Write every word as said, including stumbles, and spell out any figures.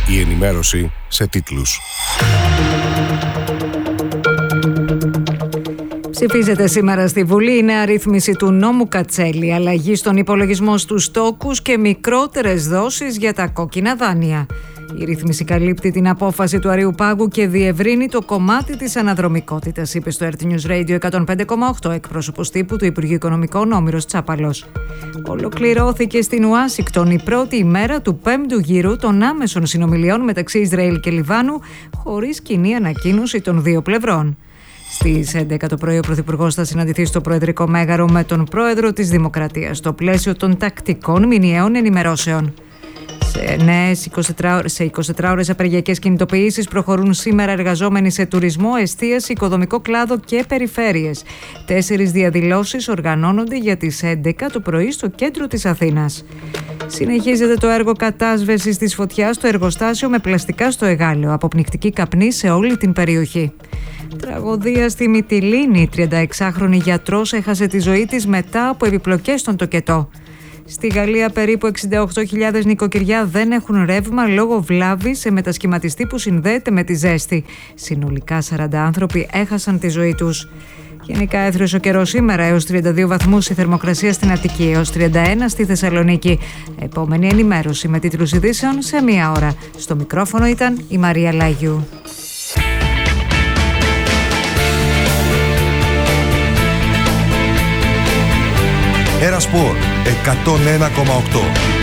Η ενημέρωση σε τίτλους. Ψηφίζεται σήμερα στη Βουλή η νέα ρύθμιση του νόμου Κατσέλη, αλλαγή στον υπολογισμό στους τόκους και μικρότερες δόσεις για τα κόκκινα δάνεια. Η ρύθμιση καλύπτει την απόφαση του Αριουπάγου και διευρύνει το κομμάτι της αναδρομικότητας, είπε στο Earth News Radio εκατόν πέντε κόμμα οκτώ εκπρόσωπος τύπου του Υπουργείου Οικονομικών Όμηρος Τσάπαλος. Ολοκληρώθηκε στην Ουάσιγκτον η πρώτη ημέρα του πέμπτου γύρου των άμεσων συνομιλιών μεταξύ Ισραήλ και Λιβάνου, χωρίς κοινή ανακοίνωση των δύο πλευρών. Στις έντεκα το πρωί ο Πρωθυπουργός θα συναντηθεί στο Προεδρικό Μέγαρο με τον Πρόεδρο της Δημοκρατίας στο πλαίσιο των τακτικών μηνιαίων ενημερώσεων. Σε νέες είκοσι τέσσερις ώρες απεργιακές κινητοποιήσεις προχωρούν σήμερα εργαζόμενοι σε τουρισμό, εστίαση, οικοδομικό κλάδο και περιφέρειες. Τέσσερις διαδηλώσεις οργανώνονται για τις έντεκα το πρωί στο κέντρο της Αθήνας. Συνεχίζεται το έργο κατάσβεσης της φωτιάς στο εργοστάσιο με πλαστικά στο Εγάλεο, αποπνικτική καπνή σε όλη την περιοχή. Τραγωδία στη Μυτιλήνη, η τριανταεξάχρονη γιατρός έχασε τη ζωή της μετά από επιπλοκές στον τοκετό. Στη Γαλλία περίπου εξήντα οκτώ χιλιάδες νοικοκυριά δεν έχουν ρεύμα λόγω βλάβης σε μετασχηματιστή που συνδέεται με τη ζέστη. Συνολικά σαράντα άνθρωποι έχασαν τη ζωή τους. Γενικά έθριος ο καιρός σήμερα, έως τριάντα δύο βαθμούς η θερμοκρασία στην Αττική, έως τριάντα ένα στη Θεσσαλονίκη. Επόμενη ενημέρωση με τίτλους ειδήσεων σε μία ώρα. Στο μικρόφωνο ήταν η Μαρία Λάγιου. Era Sport εκατόν ένα κόμμα οκτώ.